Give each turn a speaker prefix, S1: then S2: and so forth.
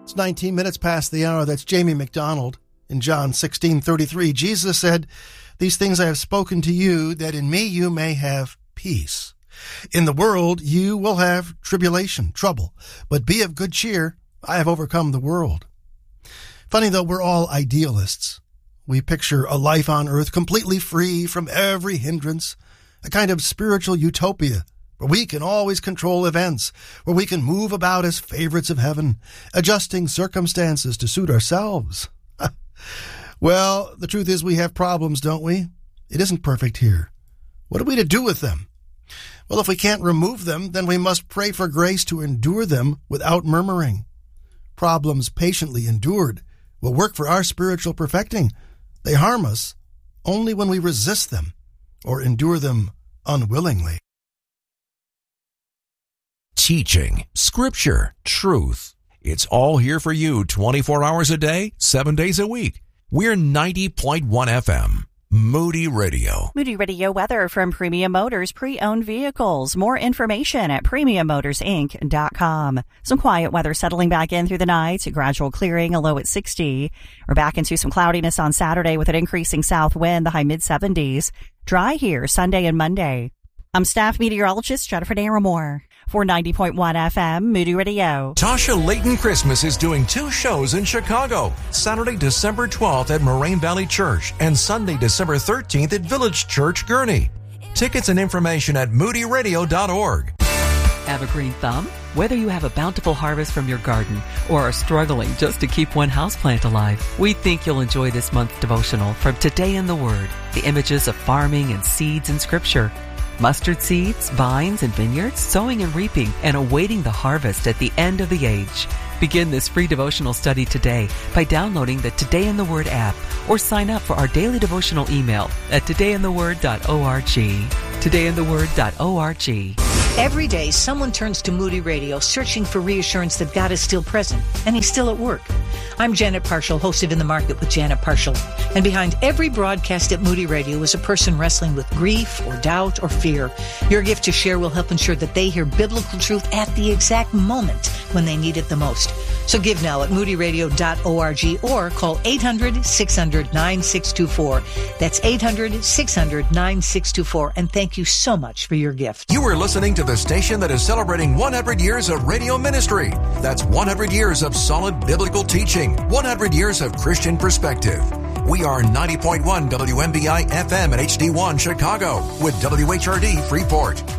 S1: It's 19 minutes past the hour. That's Jamie McDonald. In John 16:33, Jesus said, "These things I have spoken to you, that in me you may have peace. In the world you will have tribulation, trouble, but be of good cheer. I have overcome the world." Funny though, we're all idealists. We picture a life on earth completely free from every hindrance, a kind of spiritual utopia where we can always control events, where we can move about as favorites of heaven, adjusting circumstances to suit ourselves. Well, the truth is we have problems, don't we? It isn't perfect here. What are we to do with them? Well, if we can't remove them, then we must pray for grace to endure them without murmuring. Problems patiently endured will work for our spiritual perfecting. They harm us only when we resist them or endure them unwillingly.
S2: Teaching, scripture, truth. It's all here for you 24 hours a day, 7 days a week. We're 90.1 FM. Moody Radio.
S3: Moody Radio weather from Premium Motors Pre-Owned Vehicles. More information at PremiumMotorsInc.com. Some quiet weather settling back in through the night. Gradual clearing, a low at 60. We're back into some cloudiness on Saturday with an increasing south wind, the high mid-70s. Dry here Sunday and Monday. I'm staff meteorologist Jennifer Naramore for 90.1 FM Moody Radio.
S2: Tasha Layton Christmas is doing 2 shows in Chicago. Saturday, December 12th at Moraine Valley Church and Sunday, December 13th at Village Church, Gurnee. Tickets and information at moodyradio.org.
S4: Have a green thumb? Whether you have a bountiful harvest from your garden or are struggling just to keep one houseplant alive, we think you'll enjoy this month's devotional from Today in the Word, the images of farming and seeds in Scripture. Mustard seeds, vines, and vineyards, sowing and reaping, and awaiting the harvest at the end of the age. Begin this free devotional study today by downloading the Today in the Word app or sign up for our daily devotional email at todayintheword.org. todayintheword.org.
S5: Every day, someone turns to Moody Radio searching for reassurance that God is still present and He's still at work. I'm Janet Parshall, host of In the Market with Janet Parshall. And behind every broadcast at Moody Radio is a person wrestling with grief or doubt or fear. Your gift to share will help ensure that they hear biblical truth at the exact moment when they need it the most. So give now at moodyradio.org or call 800-600-9624. That's 800-600-9624. And thank you so much for your gift.
S2: You are listening to the station that is celebrating 100 years of radio ministry. That's 100 years of solid biblical teaching, 100 years of Christian perspective. We are 90.1 WMBI FM at HD1 Chicago with WHRD Freeport.